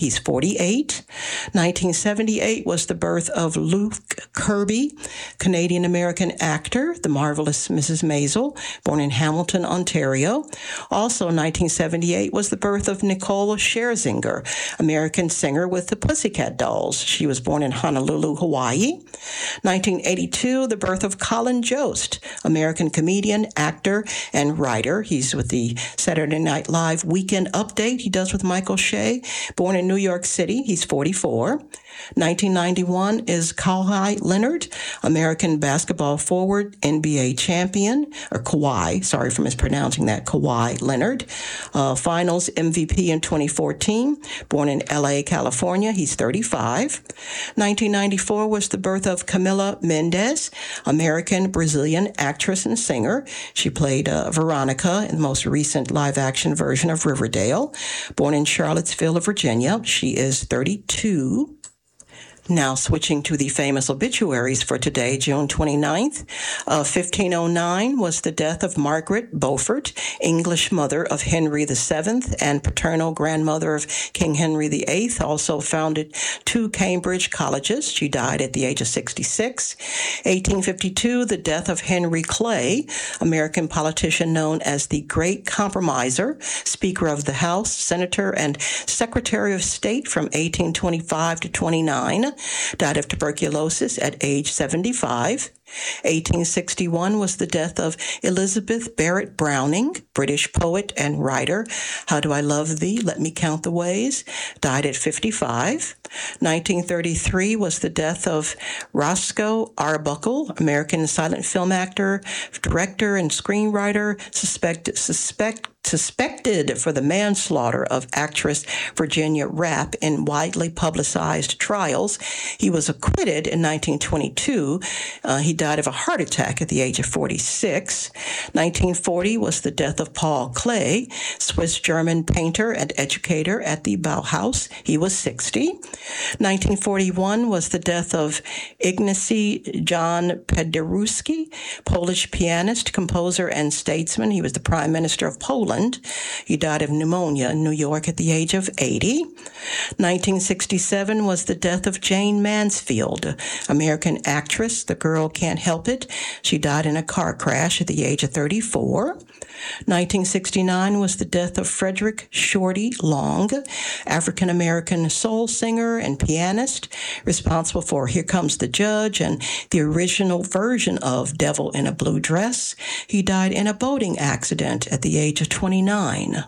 He's 48. 1978 was the birth of Luke Kirby, Canadian-American actor, the marvelous Mrs. Maisel, born in Hamilton, Ontario. Also, 1978 was the birth of Nicole Scherzinger, American singer with the Pussycat Dolls. She was born in Honolulu, Hawaii. 1982, the birth of Colin Jost, American comedian, actor, and writer. He's with the Saturday Night Live Weekend Update. He does with Michael Shea, born in New York City. He's 44. 1991 is Kawhi Leonard, American basketball forward, NBA champion, or Kawhi, sorry for mispronouncing that, Kawhi Leonard. Finals MVP in 2014, born in LA, California. He's 35. 1994 was the birth of Camila Mendes, American Brazilian actress and singer. She played Veronica in the most recent live-action version of Riverdale. Born in Charlottesville, Virginia. She is 32. Now switching to the famous obituaries for today, June 29th. 1509 was the death of Margaret Beaufort, English mother of Henry VII and paternal grandmother of King Henry VIII, also founded 2 Cambridge colleges. She died at the age of 66. 1852, the death of Henry Clay, American politician known as the Great Compromiser, Speaker of the House, Senator, and Secretary of State from 1825 to 29. Died of tuberculosis at age 75. 1861 was the death of Elizabeth Barrett Browning, British poet and writer. How Do I Love Thee? Let Me Count the Ways. Died at 55. 1933 was the death of Roscoe Arbuckle, American silent film actor, director, and screenwriter, suspected for the manslaughter of actress Virginia Rapp in widely publicized trials. He was acquitted in 1922. He died of a heart attack at the age of 46. 1940 was the death of Paul Klee, Swiss-German painter and educator at the Bauhaus. He was 60. 1941 was the death of Ignacy John Paderewski, Polish pianist, composer, and statesman. He was the Prime Minister of Poland. He died of pneumonia in New York at the age of 80. 1967 was the death of Jane Mansfield, American actress. The Girl Can't Help It. She died in a car crash at the age of 34. 1969 was the death of Frederick Shorty Long, African-American soul singer and pianist, responsible for Here Comes the Judge and the original version of Devil in a Blue Dress. He died in a boating accident at the age of 29.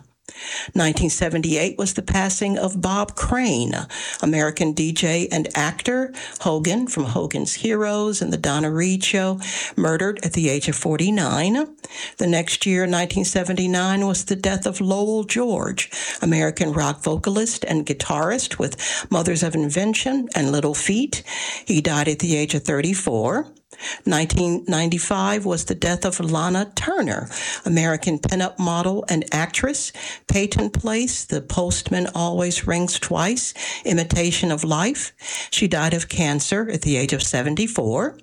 1978 was the passing of Bob Crane, American DJ and actor, Hogan from Hogan's Heroes and The Donna Reed Show, murdered at the age of 49. The next year, 1979, was the death of Lowell George, American rock vocalist and guitarist with Mothers of Invention and Little Feat. He died at the age of 34. 1995 was the death of Lana Turner, American pinup model and actress. Peyton Place, The Postman Always Rings Twice, Imitation of Life. She died of cancer at the age of 74.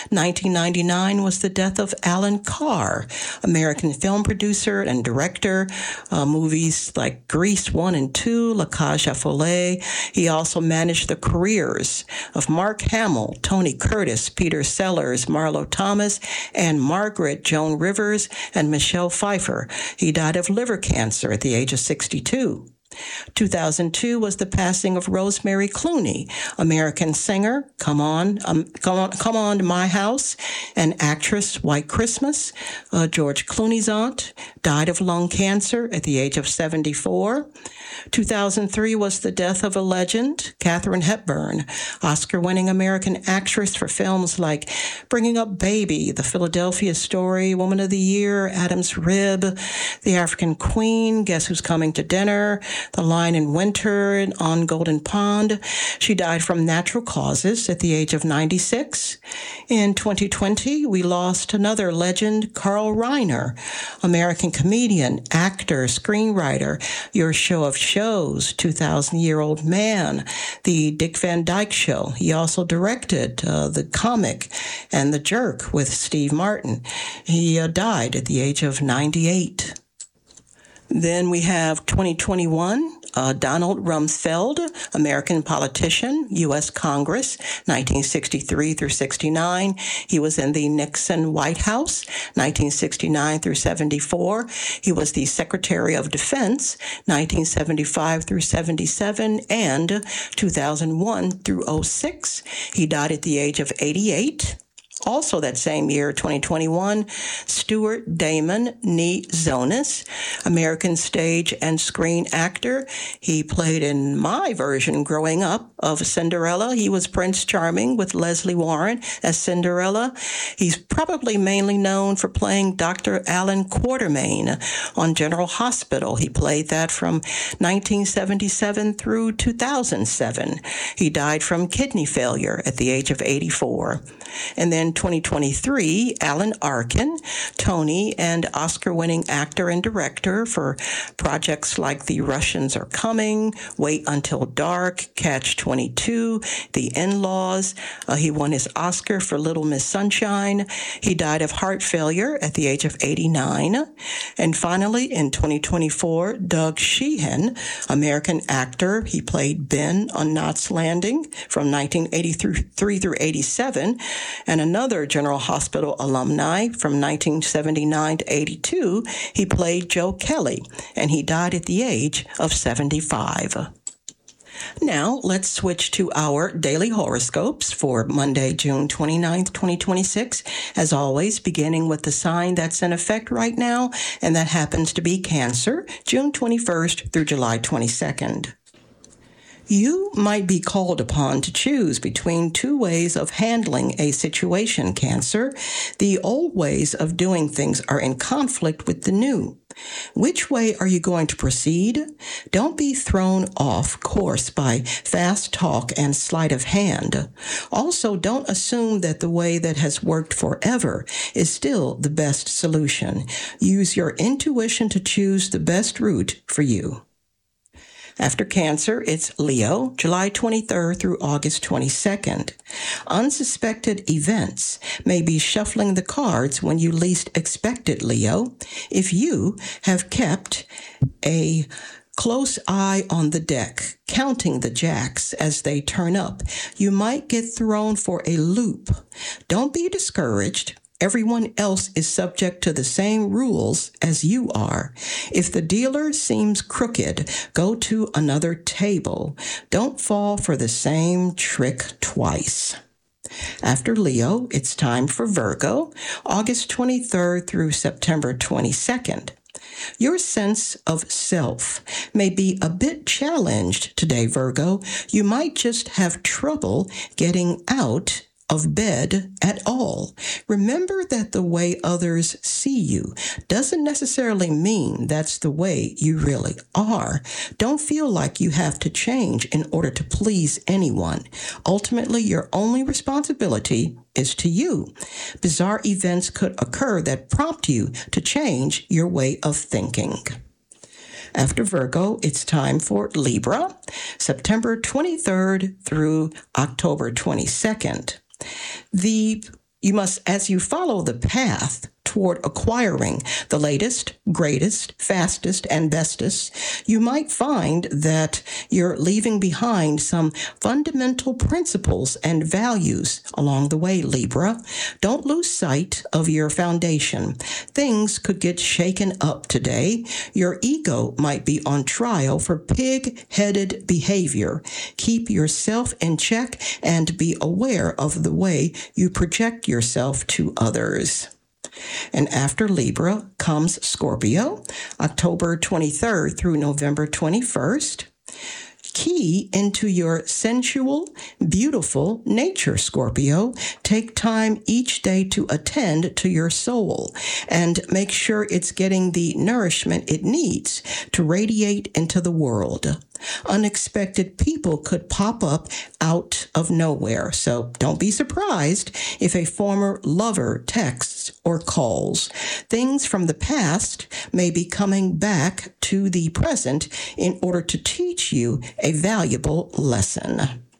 1999 was the death of Alan Carr, American film producer and director, movies like Grease 1 and 2, La Cage aux Folles. He also managed the careers of Mark Hamill, Tony Curtis, Peter Sellers, Marlo Thomas, and Margaret Joan Rivers and Michelle Pfeiffer. He died of liver cancer at the age of 62. 2002 was the passing of Rosemary Clooney, American singer, Come On to My House, and actress, White Christmas. George Clooney's aunt died of lung cancer at the age of 74. 2003 was the death of a legend, Katharine Hepburn, Oscar-winning American actress for films like Bringing Up Baby, The Philadelphia Story, Woman of the Year, Adam's Rib, The African Queen, Guess Who's Coming to Dinner, The Lion in Winter, and On Golden Pond. She died from natural causes at the age of 96. In 2020, we lost another legend, Carl Reiner, American comedian, actor, screenwriter, Your Show of Shows, 2,000-Year-Old Man, The Dick Van Dyke Show. He also directed The Comic and The Jerk with Steve Martin. He died at the age of 98. Then we have 2021. Donald Rumsfeld, American politician, U.S. Congress, 1963 through 69. He was in the Nixon White House, 1969 through 74. He was the Secretary of Defense, 1975 through 77, and 2001 through 06. He died at the age of 88. Also that same year, 2021, Stuart Damon Nee Zonis, American stage and screen actor. He played in my version growing up of Cinderella. He was Prince Charming with Leslie Warren as Cinderella. He's probably mainly known for playing Dr. Alan Quatermain on General Hospital. He played that from 1977 through 2007. He died from kidney failure at the age of 84. And then 2023, Alan Arkin, Tony and Oscar-winning actor and director for projects like The Russians Are Coming, Wait Until Dark, Catch-22, The In-Laws. He won his Oscar for Little Miss Sunshine. He died of heart failure at the age of 89. And finally, in 2024, Doug Sheehan, American actor. He played Ben on Knots Landing from 1983 through 87. And another General Hospital alumni from 1979 to 82, he played Joe Kelly, and he died at the age of 75. Now, let's switch to our daily horoscopes for Monday, June 29th, 2026. As always, beginning with the sign that's in effect right now, and that happens to be Cancer, June 21st through July 22nd. You might be called upon to choose between two ways of handling a situation, Cancer. The old ways of doing things are in conflict with the new. Which way are you going to proceed? Don't be thrown off course by fast talk and sleight of hand. Also, don't assume that the way that has worked forever is still the best solution. Use your intuition to choose the best route for you. After Cancer, it's Leo, July 23rd through August 22nd. Unsuspected events may be shuffling the cards when you least expect it, Leo. If you have kept a close eye on the deck, counting the jacks as they turn up, you might get thrown for a loop. Don't be discouraged. Everyone else is subject to the same rules as you are. If the dealer seems crooked, go to another table. Don't fall for the same trick twice. After Leo, it's time for Virgo, August 23rd through September 22nd. Your sense of self may be a bit challenged today, Virgo. You might just have trouble getting out of bed at all. Remember that the way others see you doesn't necessarily mean that's the way you really are. Don't feel like you have to change in order to please anyone. Ultimately, your only responsibility is to you. Bizarre events could occur that prompt you to change your way of thinking. After Virgo, it's time for Libra, September 23rd through October 22nd. You must, as you follow the path toward acquiring the latest, greatest, fastest, and bestest, you might find that you're leaving behind some fundamental principles and values along the way, Libra. Don't lose sight of your foundation. Things could get shaken up today. Your ego might be on trial for pig-headed behavior. Keep yourself in check and be aware of the way you project yourself to others. And after Libra comes Scorpio, October 23rd through November 21st. Key into your sensual, beautiful nature, Scorpio. Take time each day to attend to your soul and make sure it's getting the nourishment it needs to radiate into the world. Unexpected people could pop up out of nowhere, so don't be surprised if a former lover texts or calls. Things from the past may be coming back to the present in order to teach you a valuable lesson.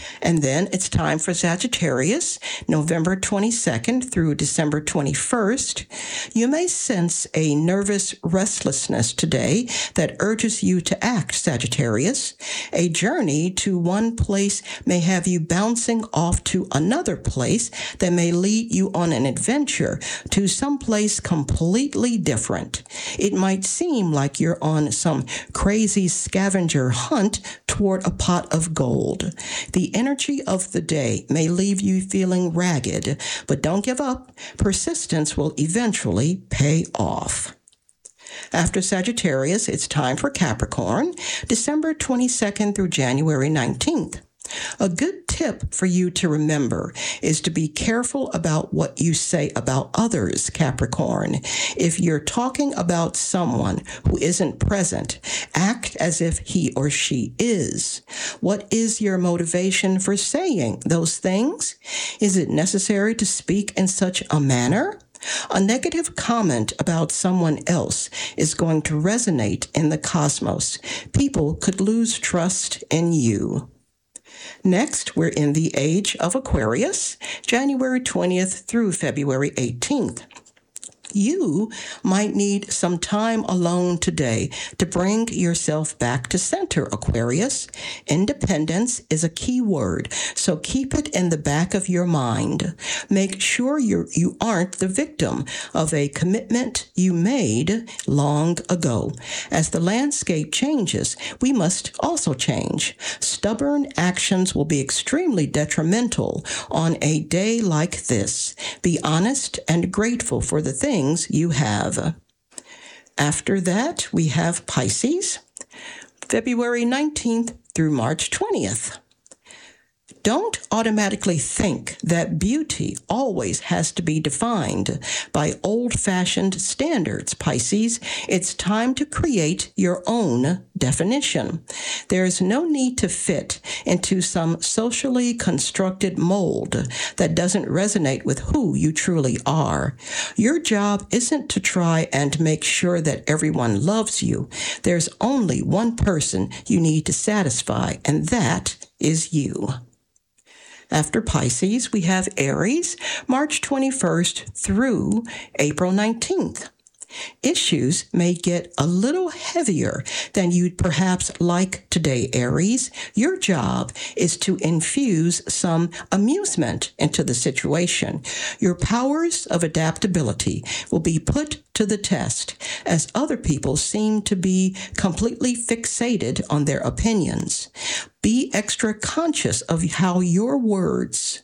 And then it's time for Sagittarius, November 22nd through December 21st. You may sense a nervous restlessness today that urges you to act, Sagittarius. A journey to one place may have you bouncing off to another place that may lead you on an adventure to someplace completely different. It might seem like you're on some crazy scavenger hunt toward a pot of gold. The energy of the day may leave you feeling ragged, but don't give up. Persistence will eventually pay off. After Sagittarius, it's time for Capricorn, December 22nd through January 19th. A good tip for you to remember is to be careful about what you say about others, Capricorn. If you're talking about someone who isn't present, act as if he or she is. What is your motivation for saying those things? Is it necessary to speak in such a manner? A negative comment about someone else is going to resonate in the cosmos. People could lose trust in you. Next, we're in the age of Aquarius, January 20th through February 18th. You might need some time alone today to bring yourself back to center, Aquarius. Independence is a key word, so keep it in the back of your mind. Make sure you aren't the victim of a commitment you made long ago. As the landscape changes, we must also change. Stubborn actions will be extremely detrimental on a day like this. Be honest and grateful for the things you have. After that, we have Pisces, February 19th through March 20th. Don't automatically think that beauty always has to be defined by old-fashioned standards, Pisces. It's time to create your own definition. There is no need to fit into some socially constructed mold that doesn't resonate with who you truly are. Your job isn't to try and make sure that everyone loves you. There's only one person you need to satisfy, and that is you. After Pisces, we have Aries, March 21st through April 19th. Issues may get a little heavier than you'd perhaps like today, Aries. Your job is to infuse some amusement into the situation. Your powers of adaptability will be put to the test as other people seem to be completely fixated on their opinions. Be extra conscious of how your words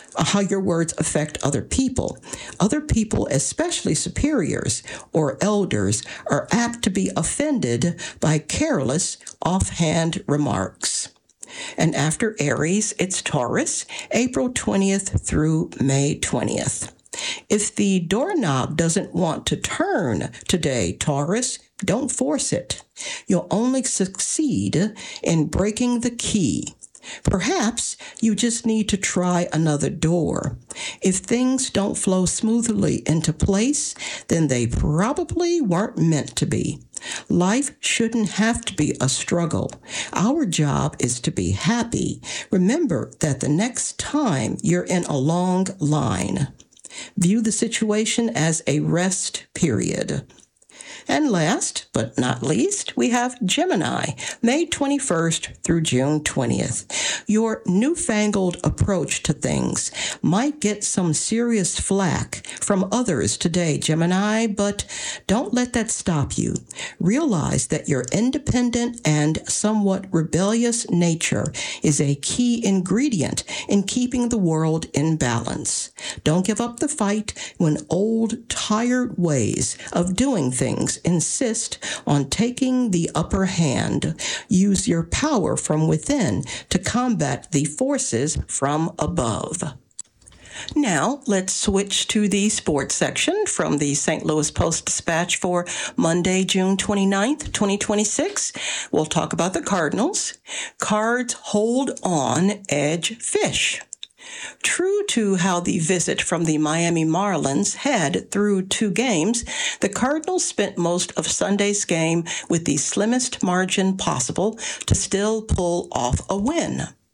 affect other people. Other people, especially superiors or elders, are apt to be offended by careless, offhand remarks. And after Aries, it's Taurus, April 20th through May 20th. If the doorknob doesn't want to turn today, Taurus, don't force it. You'll only succeed in breaking the key. Perhaps you just need to try another door. If things don't flow smoothly into place, then they probably weren't meant to be. Life shouldn't have to be a struggle. Our job is to be happy. Remember that the next time you're in a long line, view the situation as a rest period. And last but not least, we have Gemini, May 21st through June 20th. Your newfangled approach to things might get some serious flack from others today, Gemini, but don't let that stop you. Realize that your independent and somewhat rebellious nature is a key ingredient in keeping the world in balance. Don't give up the fight when old, tired ways of doing things insist on taking the upper hand. Use your power from within to combat the forces from above. Now, let's switch to the sports section from the St. Louis Post-Dispatch for Monday, June 29th, 2026. We'll talk about the Cardinals. Cards hold on, edge fish. True to how the visit from the Miami Marlins had through 2 games, the Cardinals spent most of Sunday's game with the slimmest margin possible to still pull off a win.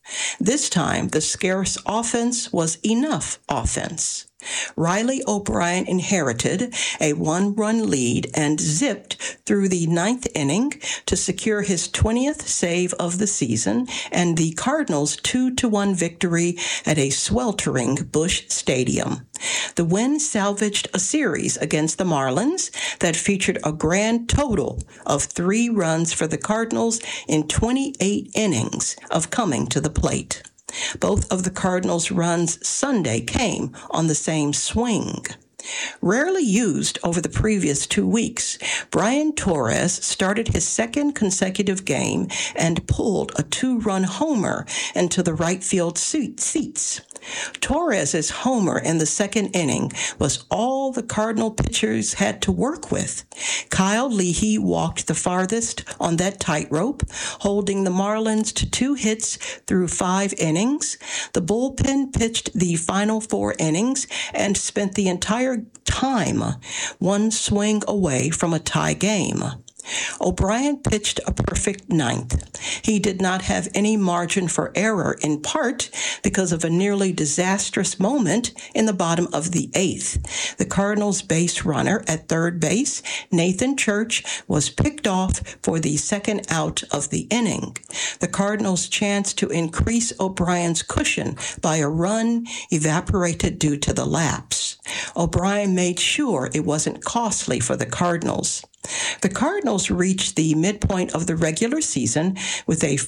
This time, the scarce offense was enough offense. Riley O'Brien inherited a one-run lead and zipped through the ninth inning to secure his 20th save of the season and the Cardinals' 2-1 victory at a sweltering Busch Stadium. The win salvaged a series against the Marlins that featured a grand total of 3 runs for the Cardinals in 28 innings of coming to the plate. Both of the Cardinals' runs Sunday came on the same swing. Rarely used over the previous 2 weeks, Brian Torres started his second consecutive game and pulled a 2-run homer into the right field seats. Torres's homer in the second inning was all the Cardinal pitchers had to work with. Kyle Leahy walked the farthest on that tightrope, holding the Marlins to 2 hits through 5 innings. The bullpen pitched the final 4 innings and spent the entire time 1 swing away from a tie game. O'Brien pitched a perfect ninth. He did not have any margin for error, in part because of a nearly disastrous moment in the bottom of the 8th. The Cardinals' base runner at third base, Nathan Church, was picked off for the second out of the inning. The Cardinals' chance to increase O'Brien's cushion by a run evaporated due to the lapse. O'Brien made sure it wasn't costly for the Cardinals. The Cardinals reached the midpoint of the regular season with a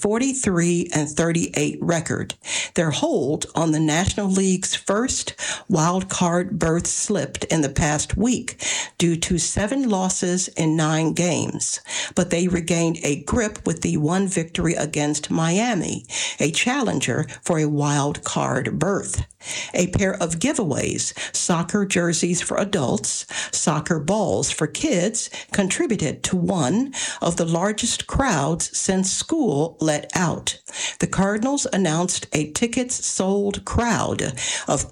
43-38 record. Their hold on the National League's first wild card berth slipped in the past week due to 7 losses in 9 games, but they regained a grip with the 1 victory against Miami, a challenger for a wild card berth. A pair of giveaways, soccer jerseys for adults, soccer balls for kids, contributed to one of the largest crowds since school let out. The Cardinals announced a tickets sold crowd of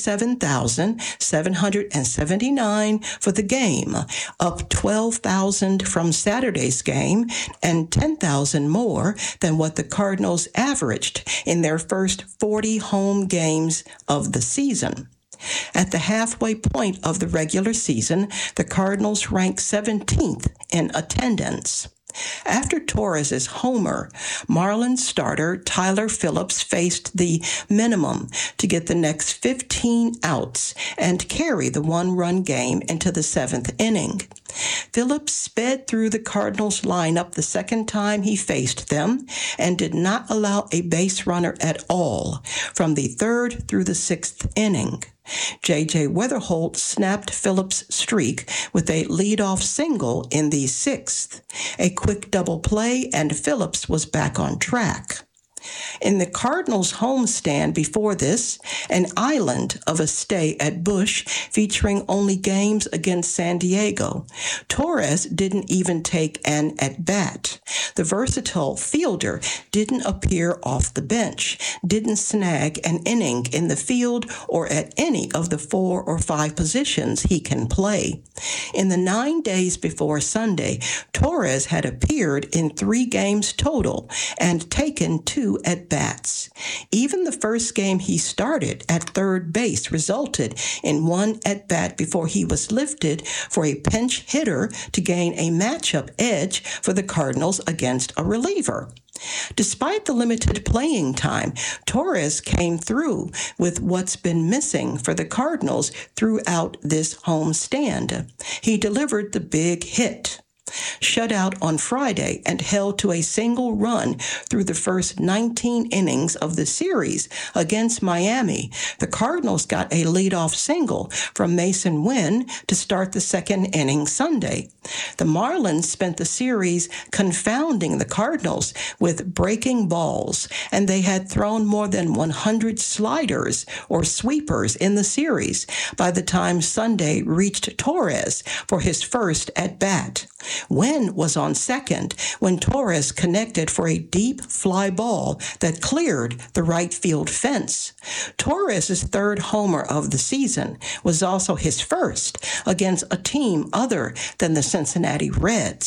37,779 for the game, up 12,000 from Saturday's game and 10,000 more than what the Cardinals averaged in their first 40 home games of the season. At the halfway point of the regular season, the Cardinals ranked 17th in attendance. After Torres's homer, Marlins starter Tyler Phillips faced the minimum to get the next 15 outs and carry the 1-run game into the 7th inning. Phillips sped through the Cardinals lineup the second time he faced them and did not allow a base runner at all from the 3rd through the 6th inning. J.J. Weatherholt snapped Phillips' streak with a leadoff single in the 6th. A quick double play and Phillips was back on track. In the Cardinals' homestand before this, an island of a stay at Busch featuring only games against San Diego, Torres didn't even take an at-bat. The versatile fielder didn't appear off the bench, didn't snag an inning in the field or at any of the 4 or 5 positions he can play. In the 9 days before Sunday, Torres had appeared in 3 games total and taken 2 at-bats. Even the first game he started at third base resulted in 1 at-bat before he was lifted for a pinch hitter to gain a matchup edge for the Cardinals against a reliever. Despite the limited playing time, Torres came through with what's been missing for the Cardinals throughout this homestand. He delivered the big hit. Shut out on Friday and held to a single run through the first 19 innings of the series against Miami, the Cardinals got a leadoff single from Mason Wynn to start the second inning Sunday. The Marlins spent the series confounding the Cardinals with breaking balls, and they had thrown more than 100 sliders or sweepers in the series by the time Sunday reached Torres for his first at-bat. Wynn was on second when Torres connected for a deep fly ball that cleared the right field fence. Torres' third homer of the season was also his first against a team other than the Cincinnati Reds.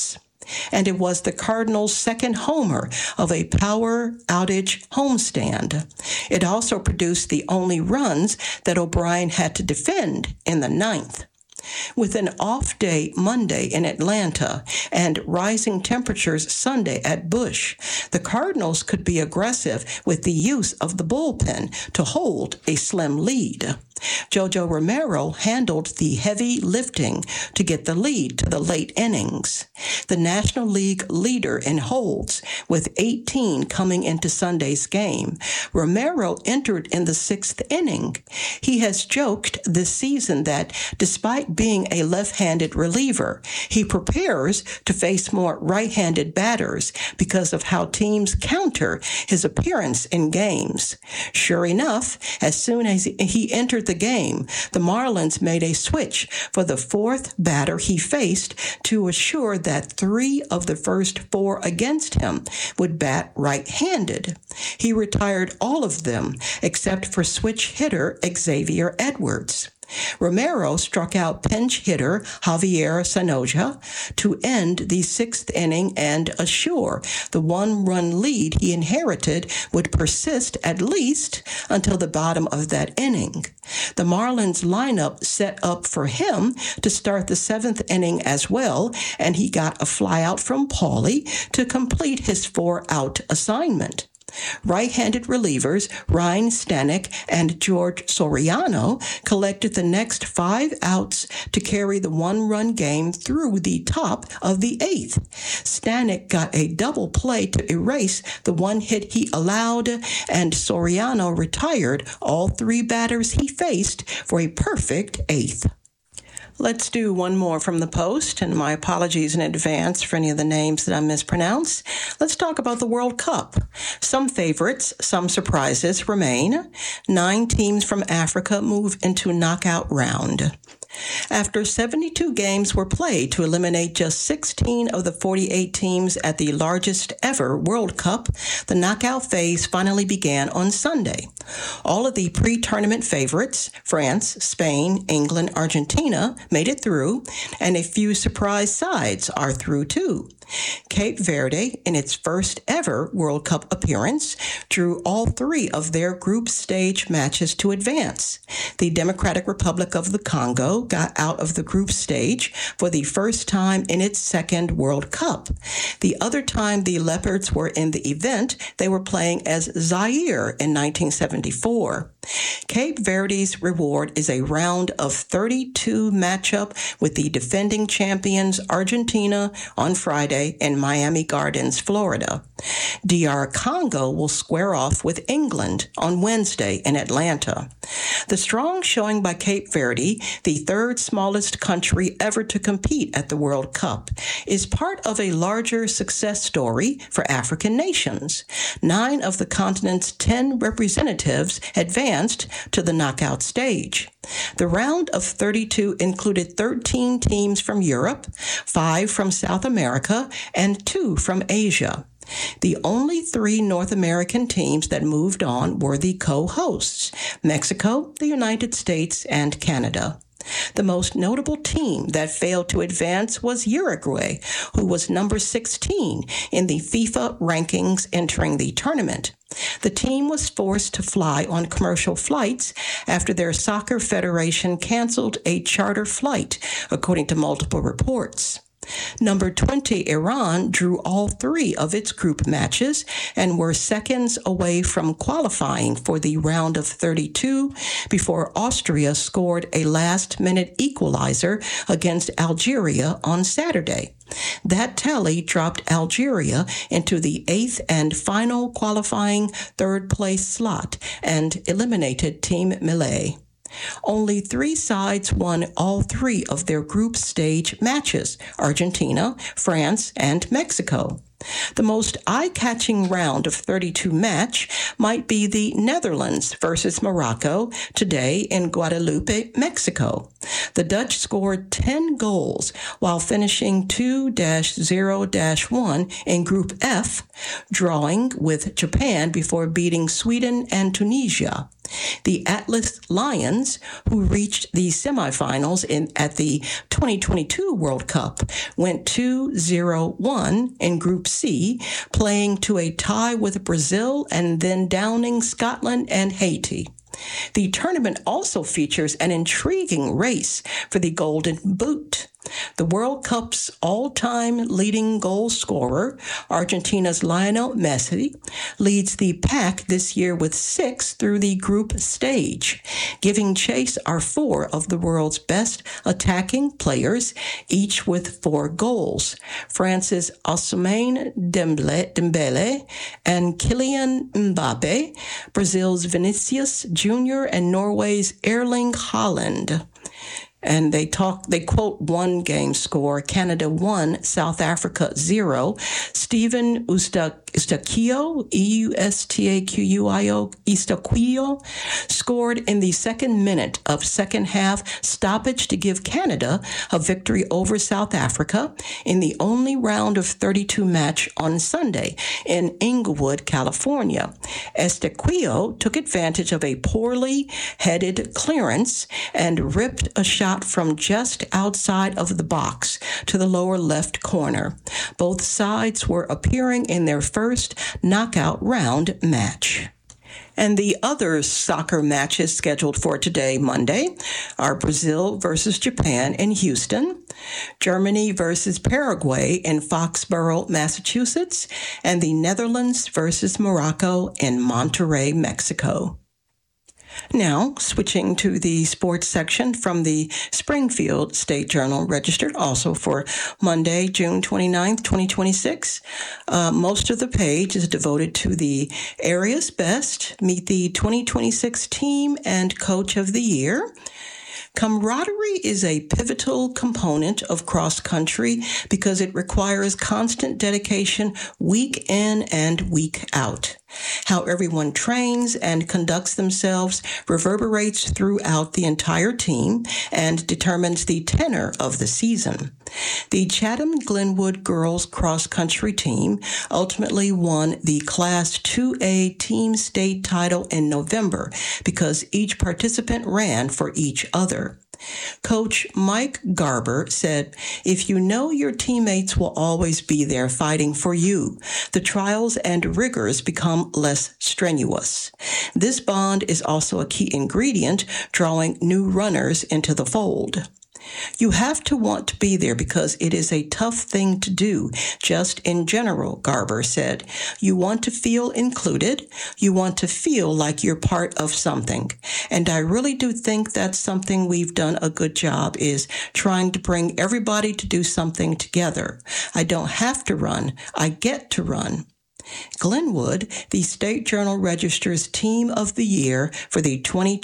and it was the Cardinals' second homer of a power outage homestand. It also produced the only runs that O'Brien had to defend in the ninth. With an off day Monday in Atlanta and rising temperatures Sunday at Busch, the Cardinals could be aggressive with the use of the bullpen to hold a slim lead. Jojo Romero handled the heavy lifting to get the lead to the late innings. The National League leader in holds, with 18 coming into Sunday's game, Romero entered in the sixth inning. He has joked this season that despite being a left-handed reliever, he prepares to face more right-handed batters because of how teams counter his appearance in games. Sure enough, as soon as he entered the game, the Marlins made a switch for the fourth batter he faced to assure that 3 of the first 4 against him would bat right-handed. He retired all of them except for switch hitter Xavier Edwards. Romero struck out pinch hitter Javier Sanoja to end the sixth inning and assure the one-run lead he inherited would persist at least until the bottom of that inning. The Marlins lineup set up for him to start the seventh inning as well, and he got a flyout from Paulie to complete his 4-out assignment. Right-handed relievers Ryan Stanek and George Soriano collected the next 5 outs to carry the one-run game through the top of the 8th. Stanek got a double play to erase the one hit he allowed, and Soriano retired all 3 batters he faced for a perfect 8th. Let's do one more from the Post, and my apologies in advance for any of the names that I mispronounce. Let's talk about the World Cup. Some favorites, some surprises remain. 9 teams from Africa move into knockout round. After 72 games were played to eliminate just 16 of the 48 teams at the largest ever World Cup, the knockout phase finally began on Sunday. All of the pre-tournament favorites, France, Spain, England, Argentina, made it through, and a few surprise sides are through too. Cape Verde, in its first ever World Cup appearance, drew all 3 of their group stage matches to advance. The Democratic Republic of the Congo got out of the group stage for the first time in its second World Cup. The other time the Leopards were in the event, they were playing as Zaire in 1974. Cape Verde's reward is a round of 32 matchup with the defending champions Argentina on Friday in Miami Gardens, Florida. DR Congo will square off with England on Wednesday in Atlanta. The strong showing by Cape Verde, the 3rd smallest country ever to compete at the World Cup, is part of a larger success story for African nations. 9 of the continent's 10 representatives advanced to the knockout stage. The round of 32 included 13 teams from Europe, 5 from South America, and 2 from Asia. The only 3 North American teams that moved on were the co-hosts, Mexico, the United States, and Canada. The most notable team that failed to advance was Uruguay, who was number 16 in the FIFA rankings entering the tournament. The team was forced to fly on commercial flights after their soccer federation canceled a charter flight, according to multiple reports. Number 20, Iran, drew all 3 of its group matches and were seconds away from qualifying for the round of 32 before Austria scored a last-minute equalizer against Algeria on Saturday. That tally dropped Algeria into the 8th and final qualifying 3rd-place slot and eliminated Team Malay. Only 3 sides won all 3 of their group stage matches: Argentina, France, and Mexico. The most eye-catching round of 32 match might be the Netherlands versus Morocco today in Guadalupe, Mexico. The Dutch scored 10 goals while finishing 2-0-1 in Group F, drawing with Japan before beating Sweden and Tunisia. The Atlas Lions, who reached the semifinals at the 2022 World Cup, went 2-0-1 in Group C, playing to a tie with Brazil and then downing Scotland and Haiti. The tournament also features an intriguing race for the Golden Boot. The World Cup's all-time leading goal scorer, Argentina's Lionel Messi, leads the pack this year with 6 through the group stage. Giving chase are 4 of the world's best attacking players, each with 4 goals. France's Ousmane Dembele and Kylian Mbappe, Brazil's Vinicius Jr., and Norway's Erling Haaland. And they quote one game score: Canada 1, South Africa 0. Steven Eustaquio, Eustaquio, scored in the second minute of second half stoppage to give Canada a victory over South Africa in the only round of 32 match on Sunday in Inglewood, California. Eustaquio took advantage of a poorly headed clearance and ripped a shot from just outside of the box to the lower left corner. Both sides were appearing in their first knockout round match. And the other soccer matches scheduled for today, Monday, are Brazil versus Japan in Houston, Germany versus Paraguay in Foxborough, Massachusetts, and the Netherlands versus Morocco in Monterrey, Mexico. Now, switching to the sports section from the Springfield State Journal Register, also for Monday, June 29th, 2026. Most of the page is devoted to the area's best, meet the 2026 team and coach of the year. Camaraderie is a pivotal component of cross country because it requires constant dedication week in and week out. How everyone trains and conducts themselves reverberates throughout the entire team and determines the tenor of the season. The Chatham-Glenwood girls cross-country team ultimately won the Class 2A team state title in November because each participant ran for each other. Coach Mike Garber said, "If you know your teammates will always be there fighting for you, the trials and rigors become less strenuous. This bond is also a key ingredient drawing new runners into the fold. You have to want to be there because it is a tough thing to do, just in general," Garber said. "You want to feel included. You want to feel like you're part of something. And I really do think that's something we've done a good job, is trying to bring everybody to do something together. I don't have to run. I get to run." Glenwood, the State Journal Register's Team of the Year for the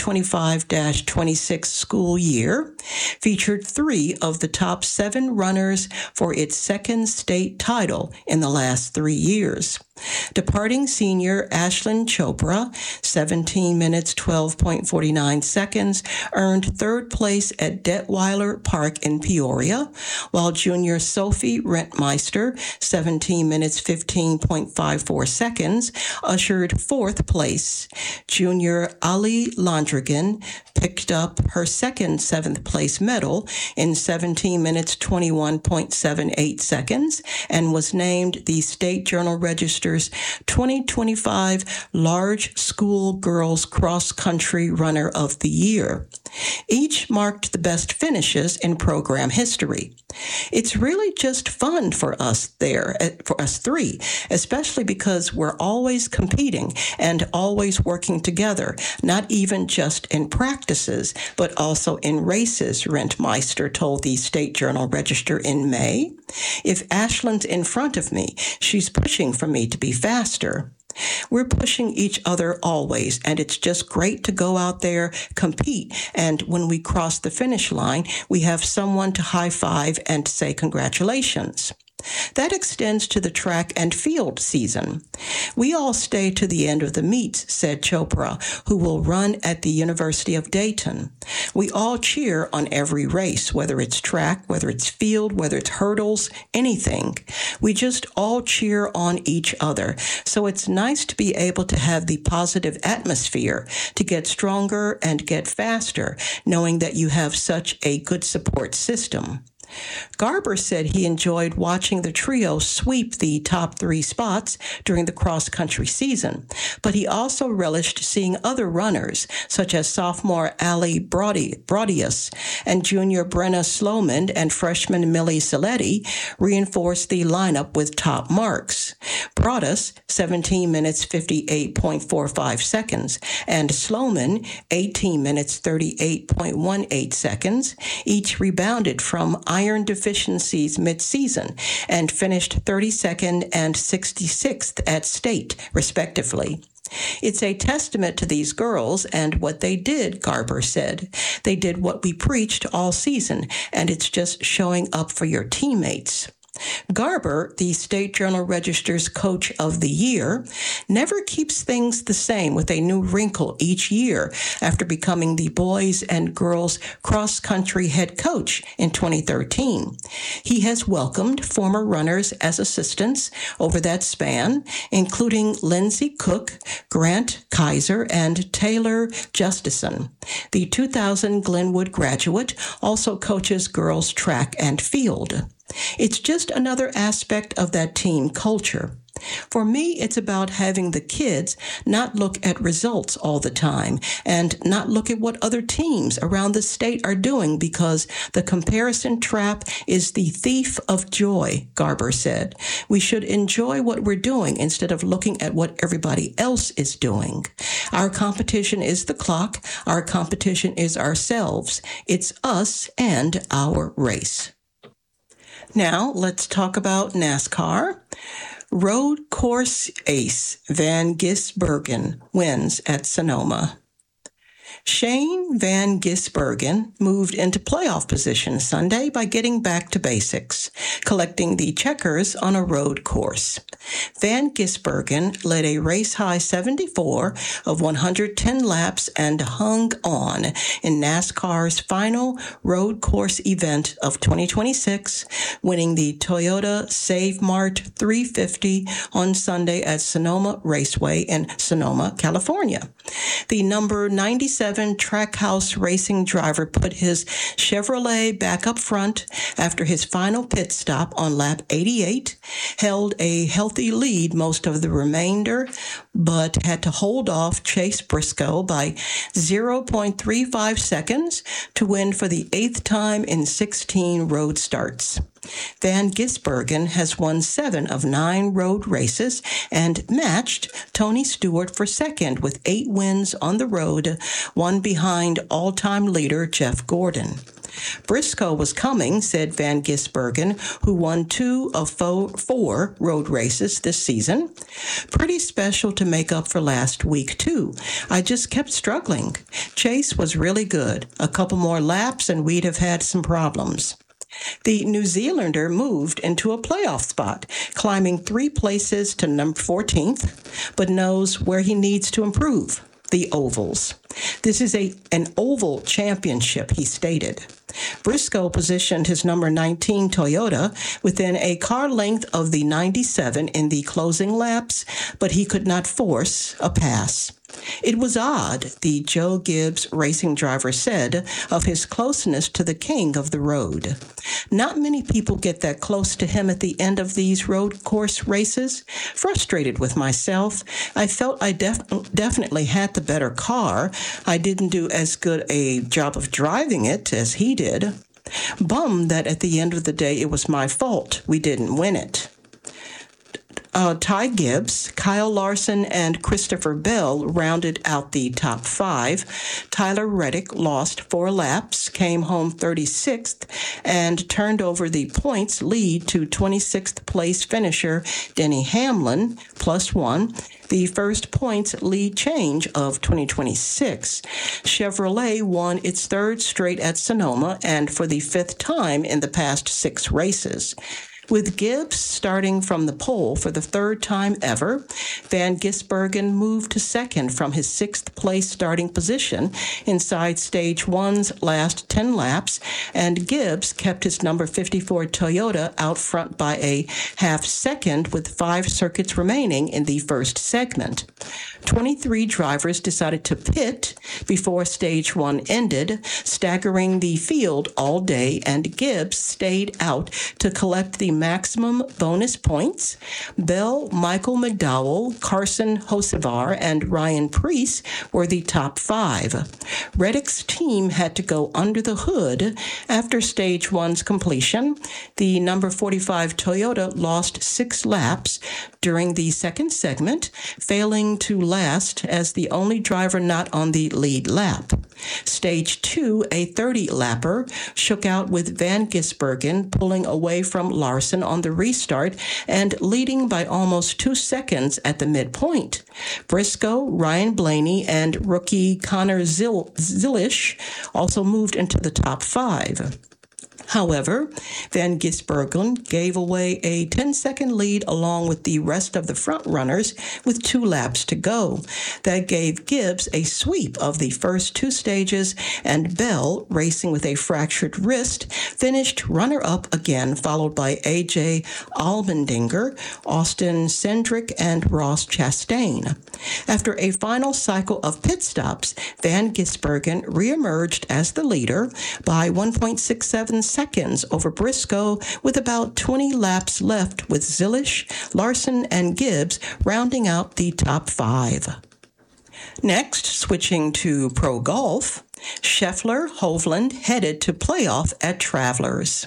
2025-26 school year, featured 3 of the top 7 runners for its second state title in the last 3 years. Departing senior Ashlyn Chopra, 17 minutes 12.49 seconds, earned 3rd place at Detweiler Park in Peoria, while junior Sophie Rentmeister, 17 minutes 15.54 seconds, ushered 4th place. Junior Ali Londrigan picked up her second 7th place medal in 17 minutes 21.78 seconds and was named the State Journal Register's 2025 Large School Girls Cross Country Runner of the Year. Each marked the best finishes in program history. It's really just fun for us 3, especially because we're always competing and always working together, not even just in practices, but also in races, Rentmeister told the State Journal Register in May. "If Ashlyn's in front of me, she's pushing for me to be faster. We're pushing each other always, and it's just great to go out there, compete, and when we cross the finish line, we have someone to high-five and say congratulations." That extends to the track and field season. We all stay to the end of the meets, said Chopra, who will run at the University of Dayton. We all cheer on every race, whether it's track, whether it's field, whether it's hurdles, anything. We just all cheer on each other. So it's nice to be able to have the positive atmosphere, to get stronger and get faster, knowing that you have such a good support system. Garber said he enjoyed watching the trio sweep the top 3 spots during the cross-country season, but he also relished seeing other runners, such as sophomore Ali Brodius and junior Brenna Sloman and freshman Millie Saletti, reinforce the lineup with top marks. Brodius, 17 minutes 58.45 seconds, and Sloman, 18 minutes 38.18 seconds, each rebounded from iron deficiencies mid-season and finished 32nd and 66th at state, respectively. It's a testament to these girls and what they did, Garber said. They did what we preached all season, and it's just showing up for your teammates. Garber, the State Journal-Register's Coach of the Year, never keeps things the same with a new wrinkle each year after becoming the boys and girls cross-country head coach in 2013. He has welcomed former runners as assistants over that span, including Lindsay Cook, Grant Kaiser, and Taylor Justison. The 2000 Glenwood graduate also coaches girls track and field. It's just another aspect of that team culture. For me, it's about having the kids not look at results all the time and not look at what other teams around the state are doing, because the comparison trap is the thief of joy, Garber said. We should enjoy what we're doing instead of looking at what everybody else is doing. Our competition is the clock. Our competition is ourselves. It's us and our race. Now, let's talk about NASCAR. Road course ace Van Gisbergen wins at Sonoma. Shane Van Gisbergen moved into playoff position Sunday by getting back to basics, collecting the checkers on a road course. Van Gisbergen led a race-high 74 of 110 laps and hung on in NASCAR's final road course event of 2026, winning the Toyota Save Mart 350 on Sunday at Sonoma Raceway in Sonoma, California. The number 97 Trackhouse Racing driver put his Chevrolet back up front after his final pit stop on lap 88, held a healthy lead most of the remainder, but had to hold off Chase Briscoe by 0.35 seconds to win for the 8th time in 16 road starts. Van Gisbergen has won 7 of 9 road races and matched Tony Stewart for second with 8 wins on the road, one behind all-time leader Jeff Gordon. Briscoe was coming, said Van Gisbergen, who won 2 of 4 road races this season. Pretty special to make up for last week, too. I just kept struggling. Chase was really good. A couple more laps and we'd have had some problems. The New Zealander moved into a playoff spot, climbing 3 places to number 14th, but knows where he needs to improve, the ovals. This is an oval championship, he stated. Briscoe positioned his number 19 Toyota within a car length of the 97 in the closing laps, but he could not force a pass. It was odd, the Joe Gibbs racing driver said, of his closeness to the king of the road. Not many people get that close to him at the end of these road course races. Frustrated with myself, I felt I definitely had the better car. I didn't do as good a job of driving it as he did. Bummed that at the end of the day it was my fault we didn't win it. Ty Gibbs, Kyle Larson, and Christopher Bell rounded out the top 5. Tyler Reddick lost 4 laps, came home 36th, and turned over the points lead to 26th place finisher Denny Hamlin, +1, the first points lead change of 2026. Chevrolet won its 3rd straight at Sonoma and for the 5th time in the past 6 races. With Gibbs starting from the pole for the third time ever, Van Gisbergen moved to second from his sixth-place starting position inside Stage 1's last 10 laps, and Gibbs kept his number 54 Toyota out front by a half-second with 5 circuits remaining in the first segment. 23 drivers decided to pit before Stage 1 ended, staggering the field all day, and Gibbs stayed out to collect the maximum bonus points. Bell, Michael McDowell, Carson Hocevar, and Ryan Preece were the top 5. Reddick's team had to go under the hood after Stage 1's completion. The number 45 Toyota lost 6 laps during the second segment, failing to last as the only driver not on the lead lap. Stage 2, a 30-lapper, shook out with Van Gisbergen pulling away from Larson on the restart and leading by almost 2 seconds at the midpoint. Briscoe, Ryan Blaney, and rookie Connor Zilisch also moved into the top 5. However, Van Gisbergen gave away a 10-second lead along with the rest of the front runners with 2 laps to go. That gave Gibbs a sweep of the first 2 stages, and Bell, racing with a fractured wrist, finished runner-up again, followed by A.J. Allmendinger, Austin Cindric, and Ross Chastain. After a final cycle of pit stops, Van Gisbergen reemerged as the leader by 1.67 seconds over Briscoe with about 20 laps left, with Zilisch, Larson, and Gibbs rounding out the top 5. Next, switching to pro golf, Scheffler Hovland headed to playoff at Travelers.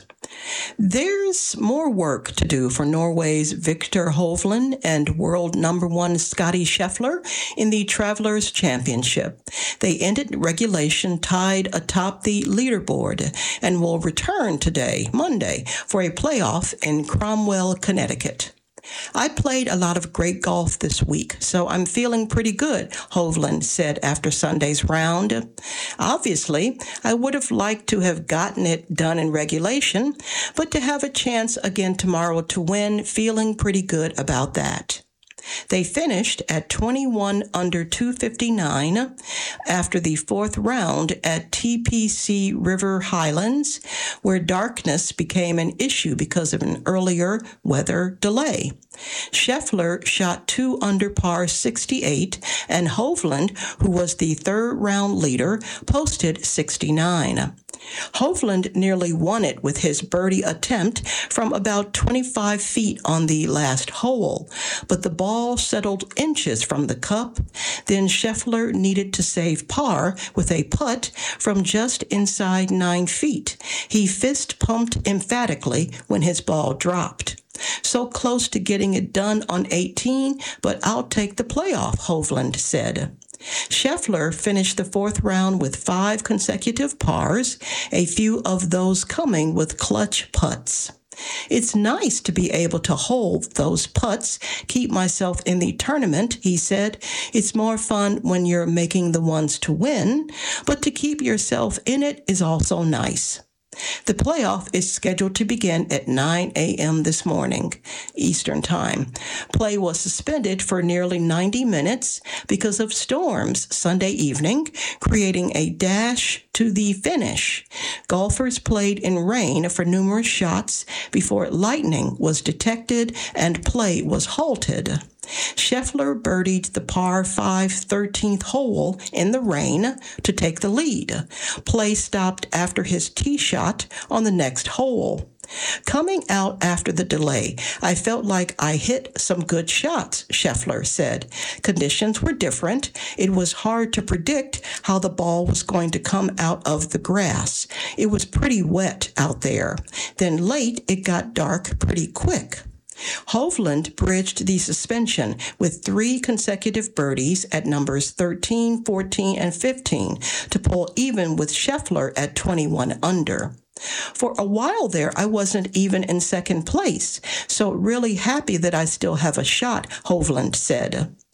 There's more work to do for Norway's Victor Hovland and world number 1 Scottie Scheffler in the Travelers Championship. They ended regulation tied atop the leaderboard and will return today, Monday, for a playoff in Cromwell, Connecticut. I played a lot of great golf this week, so I'm feeling pretty good, Hovland said after Sunday's round. Obviously, I would have liked to have gotten it done in regulation, but to have a chance again tomorrow to win, feeling pretty good about that. They finished at 21 under 259 after the 4th round at TPC River Highlands, where darkness became an issue because of an earlier weather delay. Scheffler shot 2 under par 68, and Hovland, who was the 3rd round leader, posted 69. Hovland nearly won it with his birdie attempt from about 25 feet on the last hole, but the ball settled inches from the cup. Then Scheffler needed to save par with a putt from just inside 9 feet. He fist-pumped emphatically when his ball dropped. So close to getting it done on 18, but I'll take the playoff, Hovland said. Scheffler finished the 4th round with 5 consecutive pars, a few of those coming with clutch putts. It's nice to be able to hold those putts, keep myself in the tournament, he said. It's more fun when you're making the ones to win, but to keep yourself in it is also nice. The playoff is scheduled to begin at 9 a.m. this morning, Eastern Time. Play was suspended for nearly 90 minutes because of storms Sunday evening, creating a dash to the finish. Golfers played in rain for numerous shots before lightning was detected and play was halted. Scheffler birdied the par 5 13th hole in the rain to take the lead. Play stopped after his tee shot on the next hole. Coming out after the delay, I felt like I hit some good shots, Scheffler said. Conditions were different. It was hard to predict how the ball was going to come out of the grass. It was pretty wet out there. Then late, it got dark pretty quick. Hovland bridged the suspension with 3 consecutive birdies at numbers 13, 14, and 15 to pull even with Scheffler at 21 under. For a while there, I wasn't even in second place, so really happy that I still have a shot, Hovland said.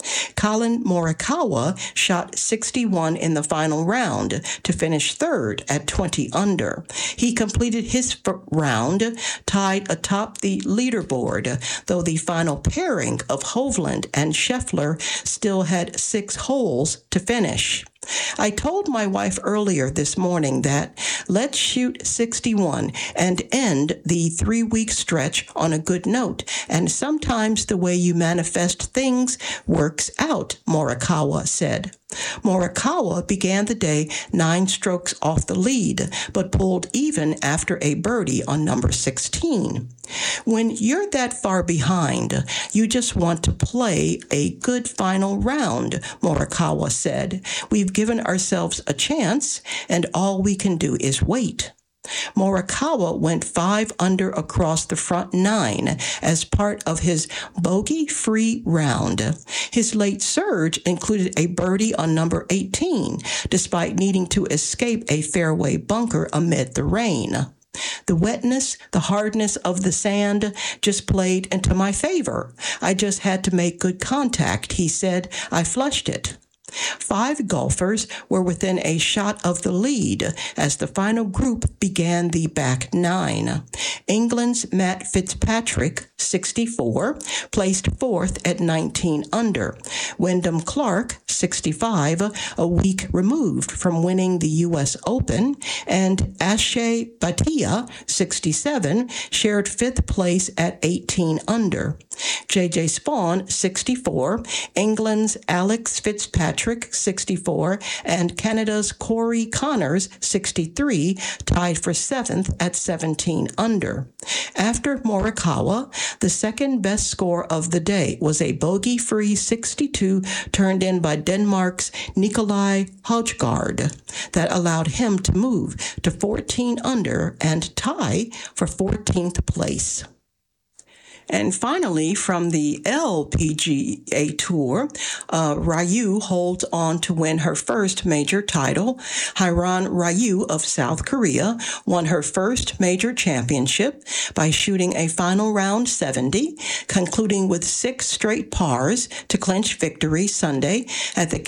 Colin Morikawa shot 61 in the final round to finish third at 20 under. He completed his round tied atop the leaderboard, though the final pairing of Hovland and Scheffler still had 6 holes to finish. I told my wife earlier this morning that let's shoot 61 and end the 3-week stretch on a good note. And sometimes the way you manifest things works out, Morikawa said. Morikawa began the day 9 strokes off the lead, but pulled even after a birdie on number 16. When you're that far behind, you just want to play a good final round, Morikawa said. We've given ourselves a chance, and all we can do is wait. Morikawa went 5 under across the front 9 as part of his bogey-free round. His late surge included a birdie on number 18, despite needing to escape a fairway bunker amid the rain. The wetness, the hardness of the sand just played into my favor. I just had to make good contact, he said. I flushed it. 5 golfers were within a shot of the lead as the final group began the back 9. England's Matt Fitzpatrick, 64, placed 4th at 19 under. Wyndham Clark, 65, a week removed from winning the U.S. Open, and Akshay Bhatia, 67, shared 5th place at 18 under. J.J. Spaun, 64, England's Alex Fitzpatrick, 64, and Canada's Corey Connors, 63, tied for 7th at 17 under. After Morikawa, the second best score of the day was a bogey-free 62 turned in by Denmark's Nikolai Højgaard that allowed him to move to 14 under and tie for 14th place. And finally, from the LPGA Tour, Ryu holds on to win her first major title. Hairan Ryu of South Korea won her first major championship by shooting a final round 70, concluding with 6 straight pars to clinch victory Sunday at the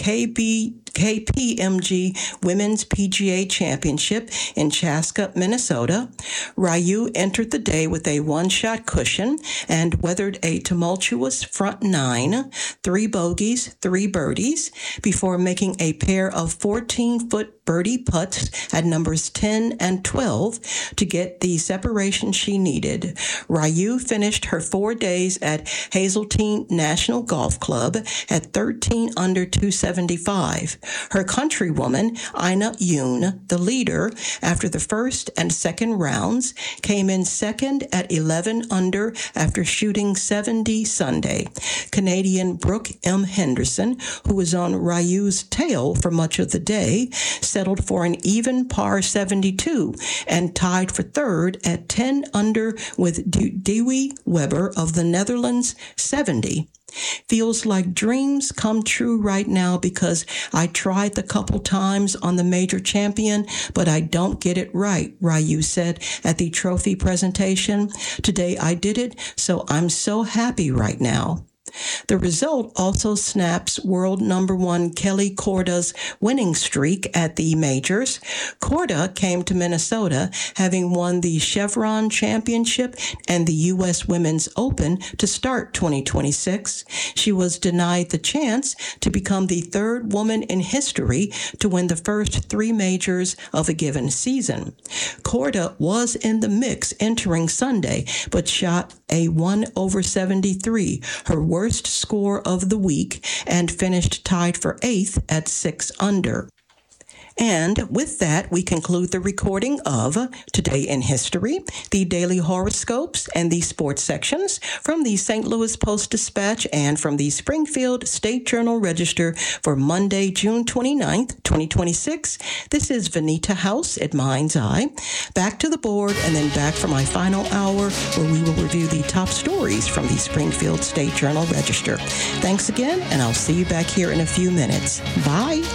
KPMG Women's PGA Championship in Chaska, Minnesota. Ryu entered the day with a 1-shot cushion and weathered a tumultuous front 9, 3 bogeys, 3 birdies, before making a pair of 14-foot birdie putts at numbers 10 and 12 to get the separation she needed. Ryu finished her 4 days at Hazeltine National Golf Club at 13 under 275. Her countrywoman, Ina Yoon, the leader, after the first and second rounds, came in second at 11 under after shooting 70 Sunday. Canadian Brooke M. Henderson, who was on Ryu's tail for much of the day, settled for an even par 72 and tied for third at 10 under with Dewey Weber of the Netherlands, 70. Feels like dreams come true right now because I tried the couple times on the major champion, but I don't get it right, Ryu said at the trophy presentation. Today I did it, so I'm so happy right now. The result also snaps world number 1 Kelly Korda's winning streak at the majors. Korda came to Minnesota having won the Chevron Championship and the U.S. Women's Open to start 2026. She was denied the chance to become the 3rd woman in history to win the first 3 majors of a given season. Korda was in the mix entering Sunday, but shot a 1/73, her worst score of the week, and finished tied for 8th at 6 under. And with that, we conclude the recording of Today in History, the daily horoscopes, and the sports sections from the St. Louis Post-Dispatch and from the Springfield State Journal-Register for Monday, June 29th, 2026. This is Vanita House at Mind's Eye. Back to the board and then back for my final hour where we will review the top stories from the Springfield State Journal-Register. Thanks again, and I'll see you back here in a few minutes. Bye.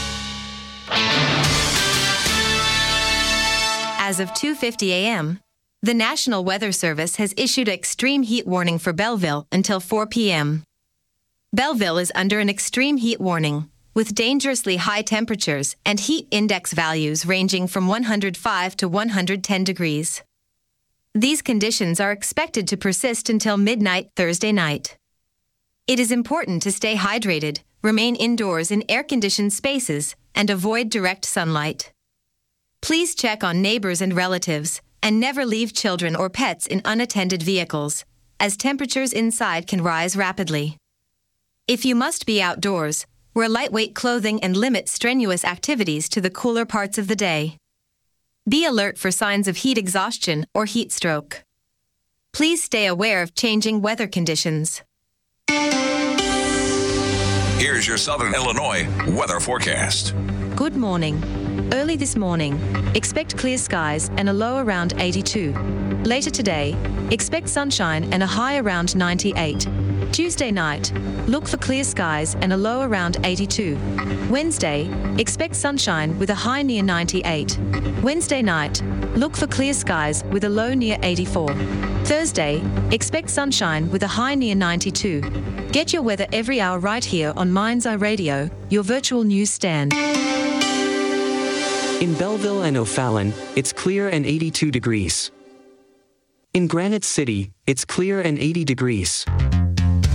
As of 2:50 a.m., The National Weather Service has issued an extreme heat warning for Belleville until 4 p.m. Belleville is under an extreme heat warning, with dangerously high temperatures and heat index values ranging from 105 to 110 degrees. These conditions are expected to persist until midnight Thursday night. It is important to stay hydrated, remain indoors in air-conditioned spaces, and avoid direct sunlight. Please check on neighbors and relatives, and never leave children or pets in unattended vehicles, as temperatures inside can rise rapidly. If you must be outdoors, wear lightweight clothing and limit strenuous activities to the cooler parts of the day. Be alert for signs of heat exhaustion or heat stroke. Please stay aware of changing weather conditions. Here's your Southern Illinois weather forecast. Good morning. Early this morning, expect clear skies and a low around 82. Later today, expect sunshine and a high around 98. Tuesday night, look for clear skies and a low around 82. Wednesday, expect sunshine with a high near 98. Wednesday night, look for clear skies with a low near 84. Thursday, expect sunshine with a high near 92. Get your weather every hour right here on Mind's Eye Radio, your virtual news stand. In Belleville and O'Fallon, it's clear and 82 degrees. In Granite City, it's clear and 80 degrees.